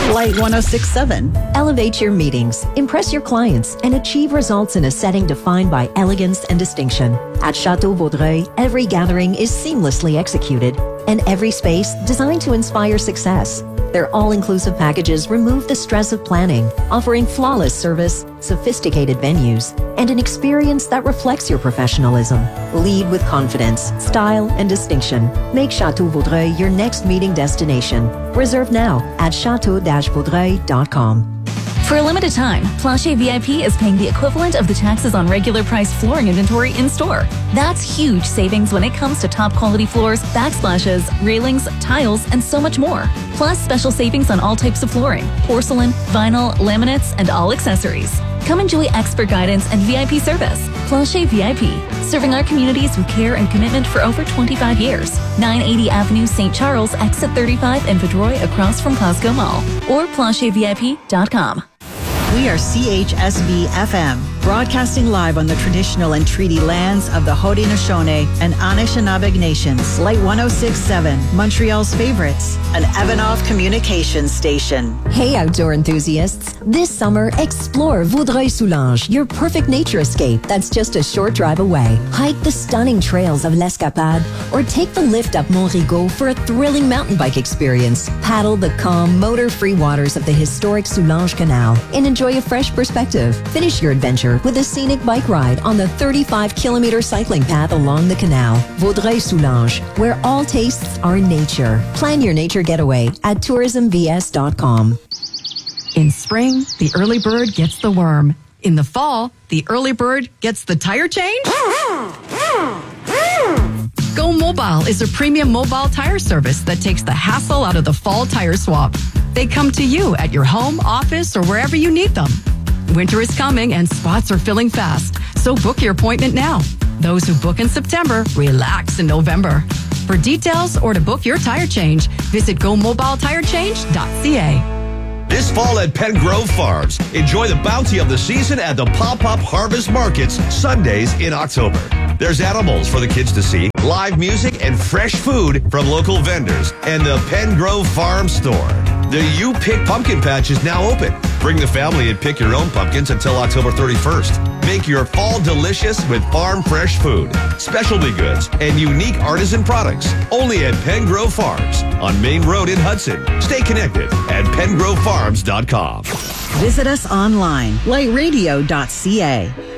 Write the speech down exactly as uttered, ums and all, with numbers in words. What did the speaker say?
Light one oh six point seven. Elevate your meetings, impress your clients, and achieve results in a setting defined by elegance and distinction. At Chateau Vaudreuil, every gathering is seamlessly executed, and every space designed to inspire success. Their all-inclusive packages remove the stress of planning, offering flawless service, sophisticated venues, and an experience that reflects your professionalism. Lead with confidence, style, and distinction. Make Chateau Vaudreuil your next meeting destination. Reserve now at chateau dash vaudreuil dot com. For a limited time, Plancher V I P is paying the equivalent of the taxes on regular price flooring inventory in-store. That's huge savings when it comes to top quality floors, backsplashes, railings, tiles, and so much more. Plus special savings on all types of flooring, porcelain, vinyl, laminates, and all accessories. Come enjoy expert guidance and V I P service. Plancher V I P, serving our communities with care and commitment for over twenty-five years. nine eighty Avenue, Saint Charles, Exit thirty-five in Vaudreuil, across from Costco Mall. Or plancher v i p dot com. We are C H S B F M, broadcasting live on the traditional and treaty lands of the Haudenosaunee and Anishinaabe Nations. Light one oh six point seven, Montreal's favorites, an Evanoff communications station. Hey outdoor enthusiasts, this summer explore Vaudreuil-Soulanges, your perfect nature escape that's just a short drive away. Hike the stunning trails of l'Escapade or take the lift up Mont Rigaud for a thrilling mountain bike experience. Paddle the calm, motor-free waters of the historic Soulanges Canal and enjoy a fresh perspective. Finish your adventure with a scenic bike ride on the thirty-five kilometer cycling path along the canal. Vaudreuil-Soulanges, where all tastes are nature. Plan your nature getaway at tourism v s dot com. In spring, the early bird gets the worm. In the fall, the early bird gets the tire change. Go Mobile is a premium mobile tire service that takes the hassle out of the fall tire swap. They come to you at your home, office, or wherever you need them. Winter is coming and spots are filling fast, so book your appointment now. Those who book in September, relax in November. For details or to book your tire change, visit go mobile tire change dot c a. This fall at Pen Grove Farms, enjoy the bounty of the season at the Pop-Up Harvest Markets, Sundays in October. There's animals for the kids to see, live music, and fresh food from local vendors, and the Pen Grove Farm Store. The You Pick Pumpkin Patch is now open. Bring the family and pick your own pumpkins until October thirty-first. Make your fall delicious with farm fresh food, specialty goods, and unique artisan products. Only at Pen Grove Farms on Main Road in Hudson. Stay connected at pen grove farms dot com. Visit us online, light radio dot c a.